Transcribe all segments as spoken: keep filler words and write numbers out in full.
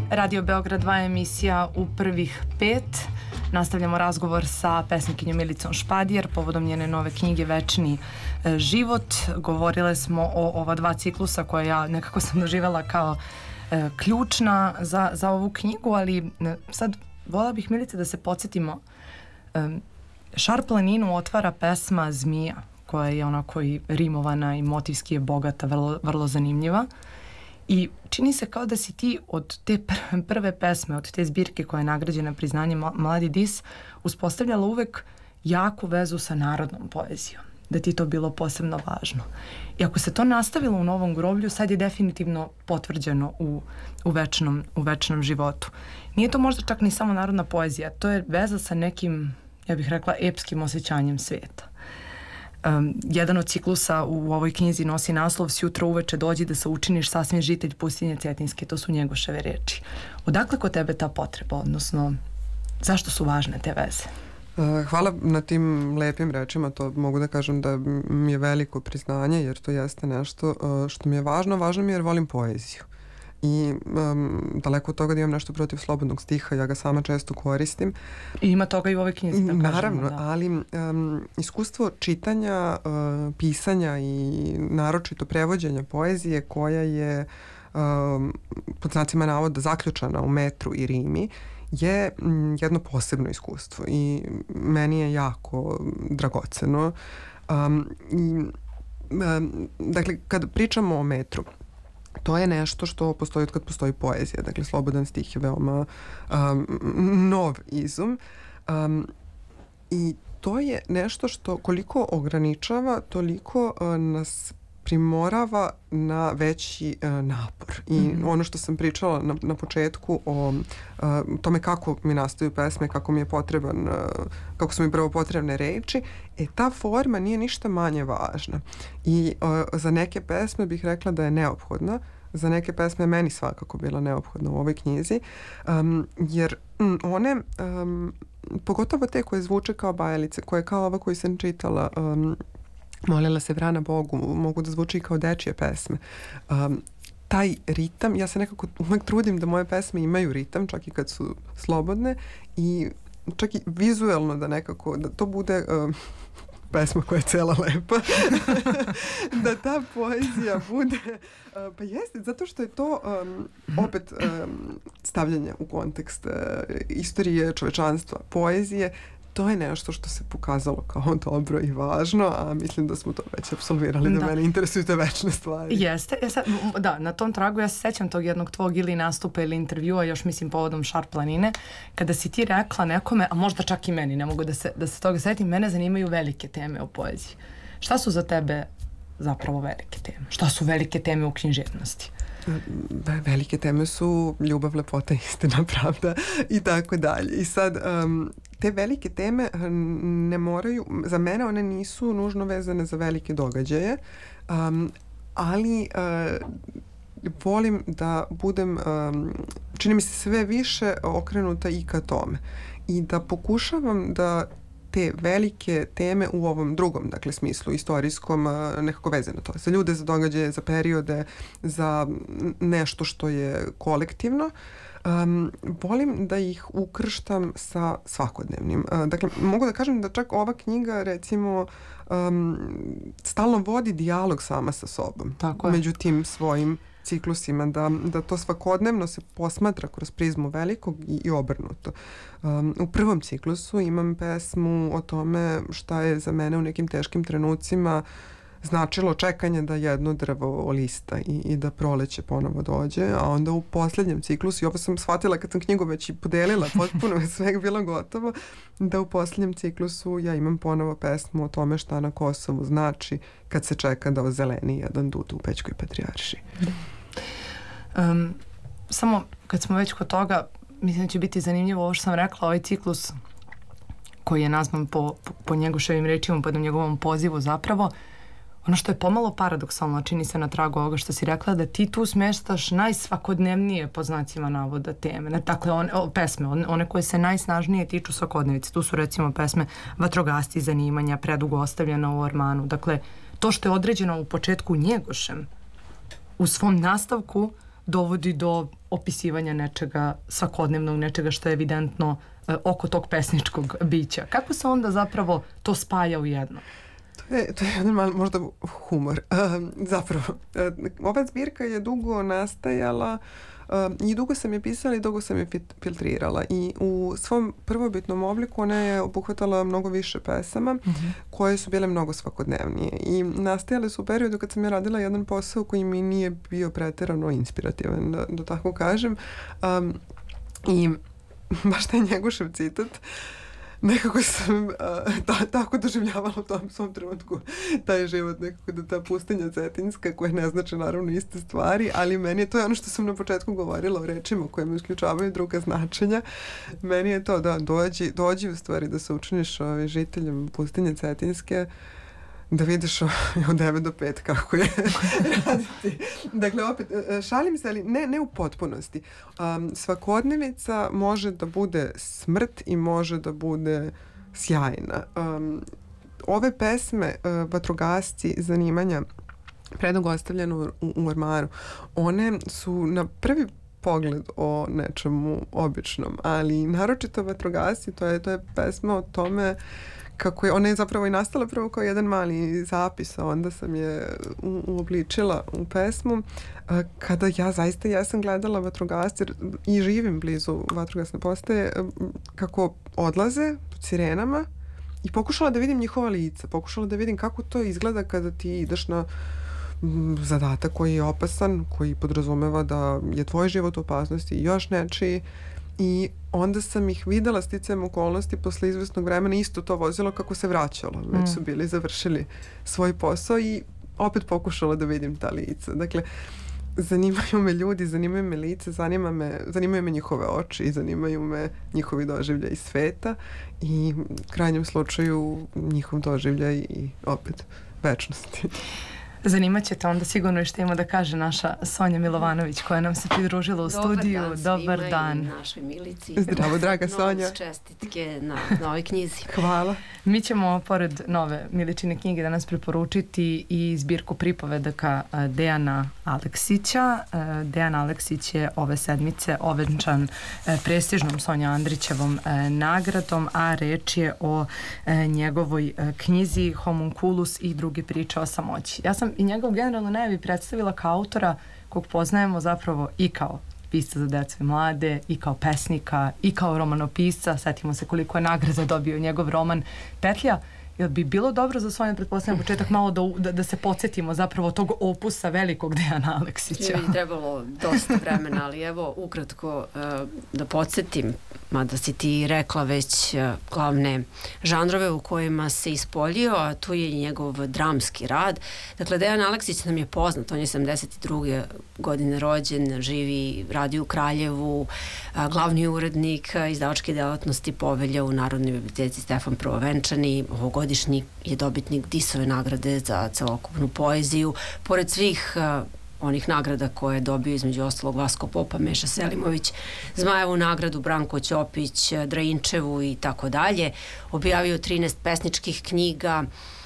Radio Beograd dva emisija u prvih pet. Nastavljamo razgovor sa pesnikinjom Milicom Špadijer povodom njene nove knjige Večni e, život. Govorile smo o ova dva ciklusa koje ja nekako sam doživjela kao e, ključna za, za ovu knjigu, ali e, sad voljela bih, Milice, da se podsjetimo. E, Šar planinu otvara pesma Zmija, koja je onako i rimovana i motivski je bogata, vrlo, vrlo zanimljiva. I čini se kao da si ti od te prve pesme, od te zbirke koja je nagrađena priznanjem Mladi dis, uspostavljala uvek jaku vezu sa narodnom poezijom. Da ti je to bilo posebno važno. I ako se to nastavilo u Novom groblju, sad je definitivno potvrđeno u, u, večnom, u večnom životu. Nije to možda čak ni samo narodna poezija, to je veza sa nekim, ja bih rekla, epskim osjećanjem sveta. Um, jedan od ciklusa u ovoj knjizi nosi naslov Sjutro uveče dođi da se učiniš sasvim žitelj pustinje Cetinske. To su Njegoševe reči. Odakle kod tebe ta potreba, odnosno zašto su važne te veze? Hvala na tim lepim rečima, to mogu da kažem da mi je veliko priznanje, jer to jeste nešto što mi je važno. Važno mi je jer volim poeziju. I um, daleko od toga da imam nešto protiv slobodnog stiha, ja ga sama često koristim. I ima toga i u ovoj knjizi, da kažemo. Naravno, da. ali um, iskustvo čitanja, uh, pisanja i naročito prevođenja poezije koja je um, pod znacima navoda zaključana u metru i rimi je um, jedno posebno iskustvo i meni je jako dragoceno. Um, i, um, dakle, kad pričamo o metru, to je nešto što postoji od kad postoji poezija. Dakle, slobodan stih je veoma um, nov izum. Um, I to je nešto što koliko ograničava, toliko uh, nas primorava na veći uh, napor. I mm-hmm. ono što sam pričala na, na početku o uh, tome kako mi nastaju pesme, kako mi je potreban, uh, kako su mi prvo potrebne reči, e ta forma nije ništa manje važna. I uh, za neke pesme bih rekla da je neophodna, za neke pesme je meni svakako bila neophodna u ovoj knjizi, um, jer um, one, um, pogotovo te koje zvuče kao bajalice, koje kao ova koju sam čitala, um, Molila se vrana Bogu, mogu da zvuči kao dečije pesme. Um, taj ritam, ja se nekako uvek trudim da moje pesme imaju ritam, čak i kad su slobodne, i čak i vizuelno da nekako, da to bude um, pesma koja je cela lepa, da ta poezija bude, uh, pa jeste, zato što je to um, opet um, stavljanje u kontekst uh, istorije čovečanstva, poezije. To je nešto što se pokazalo kao dobro i važno, a mislim da smo to već apsolvirali, da, da mene interesuju te večne stvari. Jeste, e sad, da, na tom tragu ja se sećam tog jednog tvog ili nastupa ili intervjua, još mislim povodom Šar planine, kada si ti rekla nekome, a možda čak i meni, ne mogu da se, da se toga setim, mene zanimaju velike teme u poeziji. Šta su za tebe zapravo velike teme? Šta su velike teme u književnosti? Velike teme su ljubav, lepota, istina, pravda i tako dalje. I sad, um, te velike teme ne moraju, za mene one nisu nužno vezane za velike događaje, um, ali uh, volim da budem, um, čini mi se sve više okrenuta i ka tome. I da pokušavam da te velike teme u ovom drugom, dakle, smislu, istorijskom, nekako vezano to. Za ljude, za događaje, za periode, za nešto što je kolektivno. Um, volim da ih ukrštam sa svakodnevnim. Uh, dakle, mogu da kažem da čak ova knjiga, recimo, um, stalno vodi dijalog sama sa sobom. Tako je. Među tim svojim ciklusima, da, da to svakodnevno se posmatra kroz prizmu velikog i, i obrnuto. Um, u prvom ciklusu imam pesmu o tome šta je za mene u nekim teškim trenucima značilo čekanje da jedno drvo olista i, i da proleće ponovo dođe, a onda u posljednjem ciklusu, i ovo sam shvatila kad sam knjigu već i podelila, potpuno je sve bilo gotovo, da u posljednjem ciklusu ja imam ponovo pesmu o tome šta na Kosovu znači kad se čeka da ozeleni jedan dut u Pećkoj patrijaršiji. Um, samo kad smo već kod toga, mislim da će biti zanimljivo ovo što sam rekla, ovaj ciklus koji je nazvan po, po, po Njegoševim rečima, po njegovom pozivu zapravo, ono što je pomalo paradoksalno, čini se na tragu ovoga što si rekla, da ti tu smeštaš najsvakodnevnije, po znacima navoda, teme. Dakle, one, o, pesme, one, one koje se najsnažnije tiču svakodnevice. Tu su recimo pesme vatrogasci, zanimanja, predugo ostavljena u ormanu. Dakle, to što je određeno u početku Njegošem, u svom nastavku dovodi do opisivanja nečega svakodnevnog, nečega što je evidentno e, oko tog pesničkog bića. Kako se onda zapravo to spaja u jedno? To je, to je jedan mal, možda humor. Um, zapravo, ova zbirka je dugo nastajala um, i dugo sam je pisala i dugo sam je filtrirala. I u svom prvobitnom obliku ona je obuhvatala mnogo više pesama mm-hmm. koje su bile mnogo svakodnevnije. I nastajale su u periodu kad sam ja radila jedan posao koji mi nije bio preterano inspirativan, da, da tako kažem. Um, I baš taj Njegošev citat nekako sam uh, ta, tako doživljavala u tom svom trenutku taj život, nekako da ta pustinja cetinska koja ne znače naravno iste stvari, ali meni je to je ono što sam na početku govorila o rečima koje mi isključavaju druga značenja. Meni je to da dođi, dođi u stvari da se učiniš ovaj, žiteljem pustinje cetinske, da vidiš od devet do pet kako je raditi. Dakle, opet, šalim se, ali ne, ne u potpunosti. Um, svakodnevica može da bude smrt i može da bude sjajna. Um, ove pesme, uh, vatrogasci, zanimanja, predugo ostavljeno u, u ormaru, one su na prvi pogled o nečemu običnom, ali naročito vatrogasci, to je, to je pesma o tome kako je, ona je zapravo i nastala prvo kao jedan mali zapis, a onda sam je u, uobličila u pesmu. A, kada ja zaista jesam gledala vatrogasce i živim blizu vatrogasne postaje, kako odlaze pod sirenama i pokušala da vidim njihova lica, pokušala da vidim kako to izgleda kada ti ideš na zadatak koji je opasan, koji podrazumeva da je tvoj život u opasnosti i još nečiji. I onda sam ih videla sticajem okolnosti posle izvesnog vremena isto to vozilo kako se vraćalo. Već su bili završili svoj posao i opet pokušala da vidim ta lica. Dakle, zanimaju me ljudi, zanimaju me lice, zanima me, zanimaju me njihove oči i zanimaju me njihovi doživljaj iz sveta i u krajnjem slučaju njihov doživljaj i opet večnosti. Zanimat će te onda sigurno i što ima da kaže naša Sonja Milovanović koja nam se pridružila u Dobar studiju. Dan Dobar svima dan. I našoj Milici. Zdravo, draga Sonja. Čestitke na novoj knjizi. Hvala. Mi ćemo, pored nove Miličine knjige, danas preporučiti i zbirku pripovedaka Dejana Aleksića. Dejan Aleksić je ove sedmice ovenčan prestižnom Sonja Andrićevom nagradom, a reč je o njegovoj knjizi Homunculus i druge priče o samoći. Ja sam i njegov generalno najavi predstavila kao autora kog poznajemo zapravo i kao pisca za decu i mlade, i kao pesnika, i kao romanopisca. Setimo se koliko je nagrada dobio njegov roman Petlja. Jel bi bilo dobro za Sonja, pretpostavljam, početak malo da, da, da se podsjetimo zapravo tog opusa velikog Dejana Aleksića? Mi trebalo dosta vremena, ali evo ukratko da podsjetim, mada si ti rekla već glavne žanrove u kojima se ispoljio, a tu je i njegov dramski rad. Dakle, Dejan Aleksić nam je poznat, on je sedamdeset druge godine rođen, živi, radi u Kraljevu, glavni urednik izdavačke delatnosti Povelja u Narodnoj biblioteci Stefan Prvovenčani, ovogodišnji je dobitnik Disove nagrade za celokupnu poeziju. Pored svih uh, onih nagrada koje je dobio između ostalog Vasko Popa, Meša Selimović, Zmajevu nagradu, Branko Ćopić, Drajinčevu i tako dalje. Objavio trinaest pesničkih knjiga,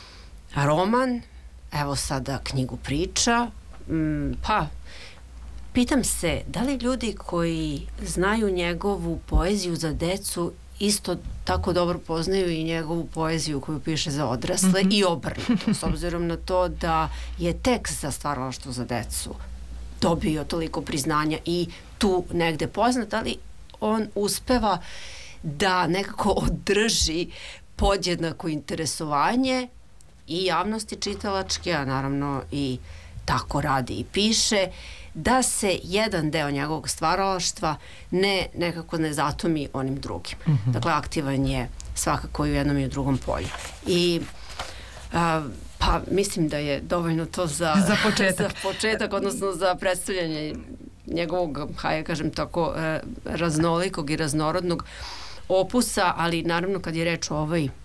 roman, evo sada knjigu priča. Mm, pa, pitam se, da li ljudi koji znaju njegovu poeziju za decu isto tako dobro poznaju i njegovu poeziju koju piše za odrasle mm-hmm. i obrnuto, s obzirom na to da je tekst za stvaralaštvo za decu dobio toliko priznanja i tu negde poznat, ali on uspeva da nekako održi podjednako interesovanje i javnosti čitalačke, a naravno i tako radi i piše, da se jedan deo njegovog stvaralaštva ne, nekako ne zatomi onim drugim. Mm-hmm. Dakle, aktivan je svakako i u jednom i u drugom polju. I a, pa mislim da je dovoljno to za, za, početak. za početak, odnosno za predstavljanje njegovog, hajde kažem tako, raznolikog i raznorodnog opusa, ali naravno kad je reč o ovoj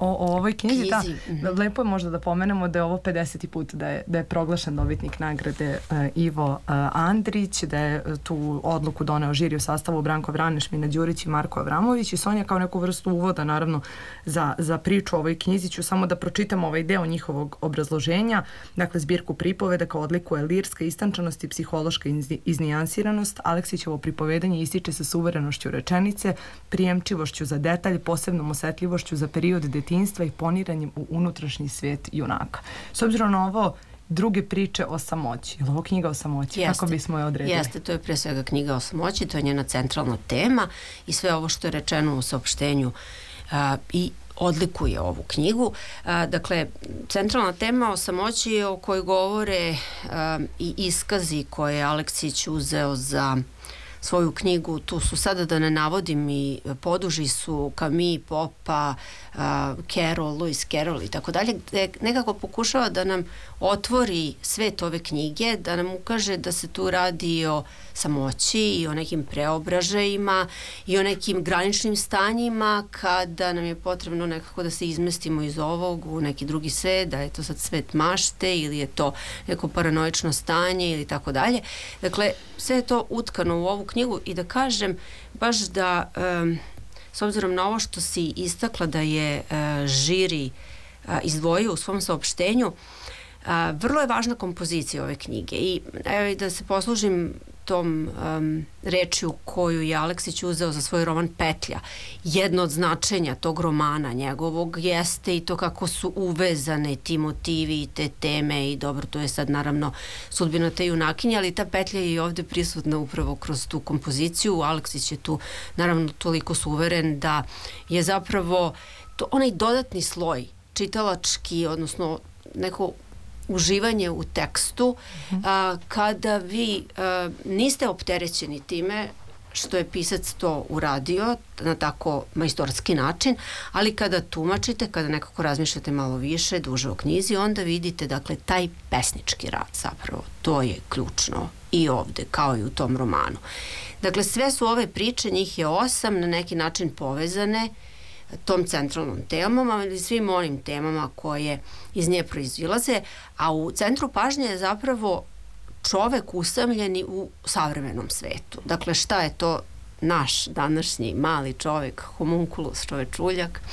O, o ovoj knjizi, da, mm-hmm. lepo je možda da pomenemo da je ovo pedeseti put da je, da je proglašen dobitnik nagrade uh, Ivo uh, Andrić, da je uh, tu odluku doneo žiri u sastavu Branko Vraneš, Mina Đurić i Marko Avramović i Sonja kao neku vrstu uvoda naravno za, za priču o ovoj knjizi ću samo da pročitam ovaj deo njihovog obrazloženja, dakle zbirku pripoveda kao odlikuje lirska istančanost i psihološka iznijansiranost. Aleksićevo pripovedanje ističe sa suverenošću rečenice, prijemčivošću za detalj, posebnom osetljivošću za period detinjstva i poniranjem u unutrašnji svijet junaka. S obzirom na ovo druge priče o samoći, je li ovo knjiga o samoći? Jeste, kako bismo je odredili? Jeste, to je pre svega knjiga o samoći, to je njena centralna tema i sve ovo što je rečeno u saopštenju a, i odlikuje ovu knjigu. A, dakle, centralna tema o samoći o kojoj govore a, i iskazi koje je Aleksić uzeo za svoju knjigu, tu su sada da ne navodim i poduži su Camus, Popa, uh, Carroll, Lewis Carroll i tako dalje, gde nekako pokušava da nam otvori svet ove knjige, da nam ukaže da se tu radi o samoći i o nekim preobražajima i o nekim graničnim stanjima kada nam je potrebno nekako da se izmestimo iz ovog u neki drugi svet, da je to sad svet mašte ili je to neko paranoično stanje ili tako dalje. Dakle, sve je to utkano u ovu knjigu i da kažem baš da um, s obzirom na ovo što si istakla da je uh, žiri uh, izdvojio u svom saopštenju, uh, vrlo je važna kompozicija ove knjige i evo i da se poslužim tom um, rečju koju je Aleksić uzeo za svoj roman Petlja. Jedno od značenja tog romana njegovog jeste i to kako su uvezane ti motivi i te teme i dobro, to je sad naravno sudbina te junakinje, ali ta petlja je i ovde prisutna upravo kroz tu kompoziciju. Aleksić je tu naravno toliko suveren da je zapravo to onaj dodatni sloj čitalački, odnosno neko uživanje u tekstu, a, kada vi a, niste opterećeni time što je pisac to uradio na tako majstorski način, ali kada tumačite, kada nekako razmišljate malo više, duže o knjizi, onda vidite, dakle, taj pesnički rad zapravo, to je ključno i ovde, kao i u tom romanu. Dakle, sve su ove priče, njih je osam, na neki način povezane tom centralnom temom, ali svim onim temama koje iz nje proizilaze, a u centru pažnje je zapravo čovek usamljeni u savremenom svetu. Dakle, šta je to naš današnji mali čovek, homunculus, čovečuljak,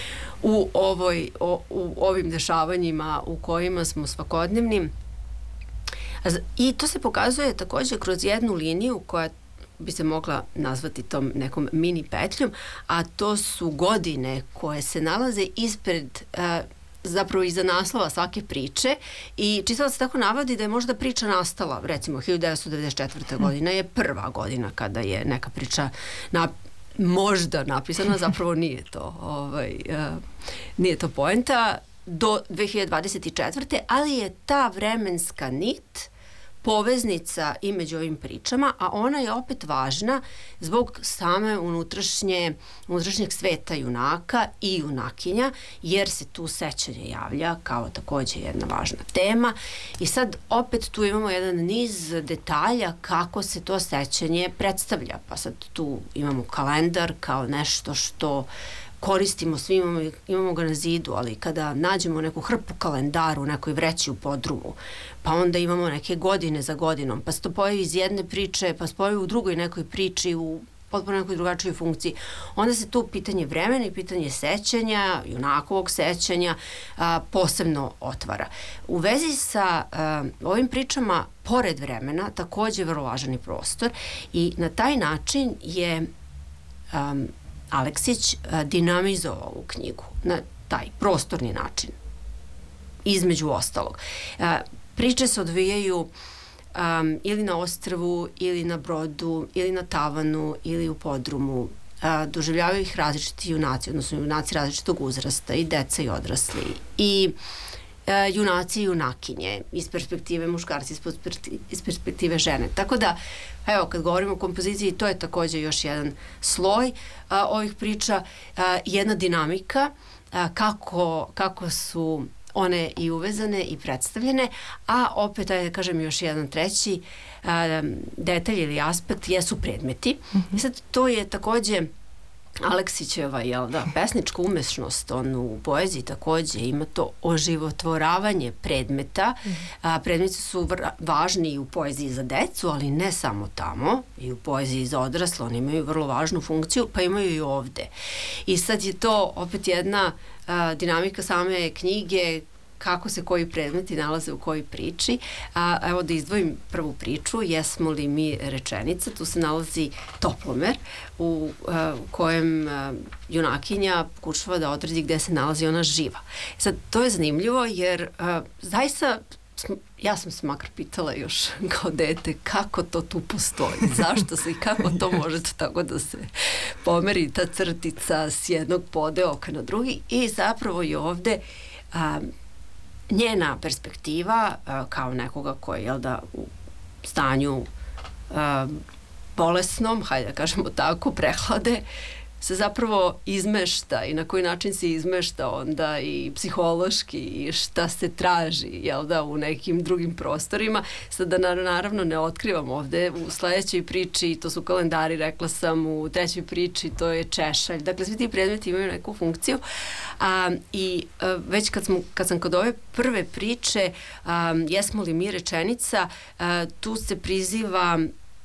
u, ovoj, o, u ovim dešavanjima u kojima smo svakodnevnim. I to se pokazuje takođe kroz jednu liniju koja bi se mogla nazvati tom nekom mini petljom, a to su godine koje se nalaze ispred, a, zapravo iza naslova svake priče i čitalac tako navodi da je možda priča nastala, recimo hiljadu devetsto devedeset četvrta godina je prva godina kada je neka priča na, možda napisana, zapravo nije to, ovaj, a, nije to poenta, do dve hiljade dvadeset četvrte ali je ta vremenska nit poveznica i među ovim pričama, a ona je opet važna zbog same unutrašnje, unutrašnjeg sveta junaka i junakinja, jer se tu sećanje javlja kao takođe jedna važna tema i sad opet tu imamo jedan niz detalja kako se to sećanje predstavlja, pa sad tu imamo kalendar kao nešto što koristimo, svi imamo, imamo ga na zidu, ali kada nađemo neku hrpu kalendara u nekoj vreći u podrumu, pa onda imamo neke godine za godinom, pa se to pojavi iz jedne priče, pa se pojavi u drugoj nekoj priči, u potpuno nekoj drugačijoj funkciji, onda se tu pitanje vremena i pitanje sećanja, junakovog sećanja, a, posebno otvara. U vezi sa a, ovim pričama, pored vremena, takođe je vrlo važan i prostor i na taj način je um, Aleksić a, dinamizovao ovu knjigu na taj prostorni način, između ostalog. A, priče se odvijaju um, ili na ostrvu, ili na brodu, ili na tavanu, ili u podrumu. A, doživljavaju ih različiti junaci, odnosno junaci različitog uzrasta, i deca i odrasli, i a, junaci i junakinje, iz perspektive muškarci, iz perspektive žene. Tako da, evo, kad govorimo o kompoziciji, to je takođe još jedan sloj a, ovih priča, a, jedna dinamika, a, kako, kako su one i uvezane i predstavljene, a opet, ajde da kažem još jedan treći a, detalj ili aspekt jesu predmeti. Mm-hmm. I sad to je takođe Aleksićeva, jel da, pesnička umešnost, on u poeziji takođe ima to oživotvoravanje predmeta. A, predmeti su vr- važni i u poeziji za decu, ali ne samo tamo, i u poeziji za odrasle, oni imaju vrlo važnu funkciju, pa imaju i ovde. I sad je to opet jedna a, dinamika same knjige, kako se koji predmeti nalaze u kojoj priči. A, evo da izdvojim prvu priču, Jesmo li mi rečenica, tu se nalazi toplomer u, a, u kojem a, junakinja pokušava da odredi gde se nalazi ona živa. Sad, to je zanimljivo jer a, zaista ja sam se makar pitala još kao dete kako to tu postoji, zašto se i kako to može tako da se pomeri ta crtica s jednog podeoka na drugi i zapravo je ovde a, njena perspektiva a, kao nekoga koji je, jel da, u stanju a, bolesnom, hajde da kažemo tako, prehlade, se zapravo izmešta i na koji način se izmešta onda i psihološki i šta se traži, jel da, u nekim drugim prostorima. Sad da naravno ne otkrivam ovde, u sledećoj priči to su kalendari, rekla sam, u trećoj priči to je češalj. Dakle, svi ti predmeti imaju neku funkciju a, i a, već kad, smo, kad sam kod ove prve priče a, Jesmo li mi rečenica, a, tu se priziva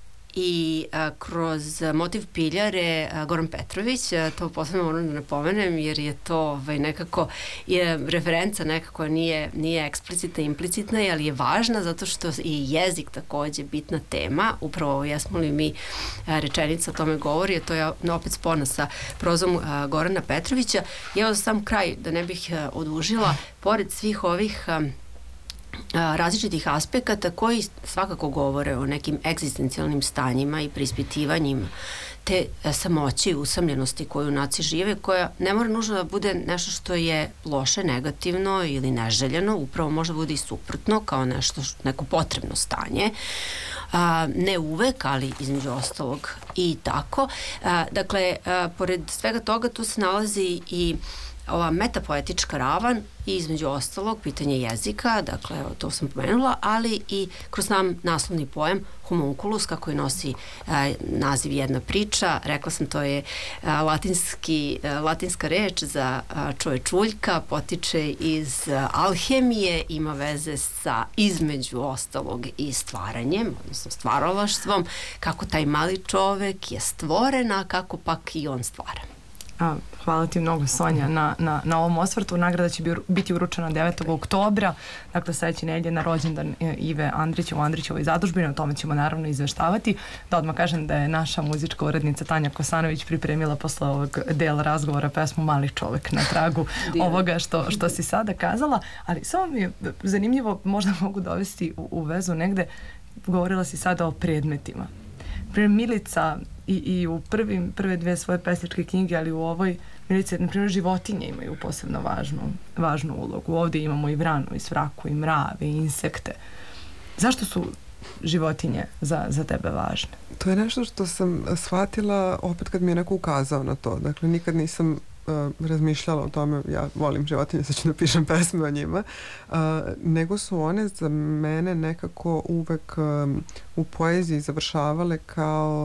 i a, kroz motiv piljare a, Goran Petrović, a, to posebno moram da napomenem jer je to ovaj, nekako je referenca nekako nije, nije eksplicitna, implicitna, ali je važna zato što i jezik takođe bitna tema, upravo Jesmo li mi a, rečenica o tome govori, a to je opet spona sa prozom a, Gorana Petrovića. I evo sam kraj, da ne bih a, odužila, pored svih ovih a, različitih aspekata koji svakako govore o nekim egzistencijalnim stanjima i preispitivanjima te samoće i usamljenosti koju naci žive, koja ne mora nužno da bude nešto što je loše, negativno ili neželjeno, upravo može bude i suprotno, kao nešto, neko potrebno stanje. A, ne uvek, ali između ostalog i tako. A, dakle, a, pored svega toga tu se nalazi i ova metapoetička ravan i između ostalog pitanje jezika, dakle evo, to sam pomenula, ali i kroz nam naslovni pojam homunculus, kako je nosi e, naziv jedna priča, rekla sam to je e, latinski, e, latinska reč za e, čovečuljka, potiče iz e, alhemije, ima veze sa između ostalog i stvaranjem, odnosno stvaralaštvom, kako taj mali čovek je stvoren, a kako pak i on stvara. A, hvala ti mnogo, Sonja, na, na, na ovom osvrtu. Nagrada će biti uručena devetog oktobra, dakle sledeće nedelje na rođendan Ive Andrića u Andrićevoj zadužbini, o tome ćemo naravno izveštavati. Da odmah kažem da je naša muzička urednica Tanja Kosanović pripremila posle ovog dela razgovora pesmu Mali čovek na tragu ovoga što, što si sada kazala, ali samo mi je zanimljivo, možda mogu dovesti u, u vezu negde, govorila si sada o predmetima. Primjer, Milica i, i u prvim, prve dve svoje pesničke knjige, ali u ovoj Milici, na primjer, životinje imaju posebno važnu, važnu ulogu. Ovdje imamo i vranu, i svraku, i mrave, i insekte. Zašto su životinje za, za tebe važne? To je nešto što sam shvatila opet kad mi je neko ukazao na to. Dakle, nikad nisam Uh, razmišljala o tome, ja volim životinje, sad ću napišem pesme o njima, uh, nego su one za mene nekako uvek um, u poeziji završavale kao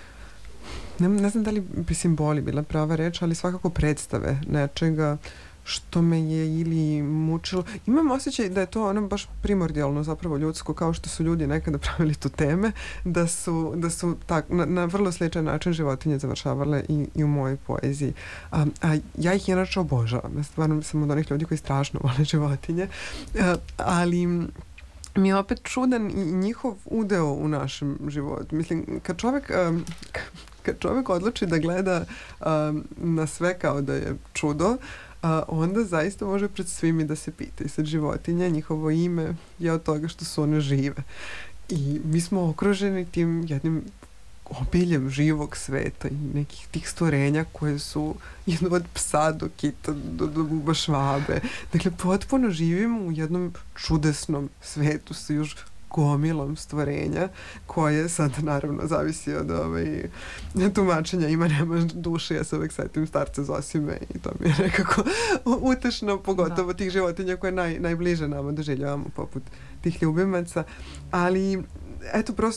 ne, ne znam da li bi simboli bila prava reč, ali svakako predstave nečega što me je ili mučilo. Imam osjećaj da je to ono baš primordijalno zapravo ljudsko, kao što su ljudi nekada pravili tu teme, da su, da su tak, na, na vrlo sličan način životinje završavale i, i u mojoj poeziji. A, a ja ih inače obožavam. Ja stvarno sam od onih ljudi koji strašno vole životinje. A, ali mi je opet čudan i njihov udeo u našem životu. Mislim, kad čovek... Um, kad čovek odluči da gleda um, na sve kao da je čudo, a onda zaista može pred svimi da se pita. I sad životinja, njihovo ime je od toga što su one žive. I mi smo okruženi tim jednim obiljem živog sveta i nekih tih stvorenja koje su jedno od psa do kita, do, do buba švabe. Dakle, potpuno živimo u jednom čudesnom svetu sa još gomilom stvorenja koje sad naravno zavisi od ovaj, tumačenja ima nema duše. Ja se uvek setim starca Zosime i to mi je nekako utešno, pogotovo da. Tih životinja koje naj, najbliže nama doživljavamo poput tih ljubimaca, ali eto prosto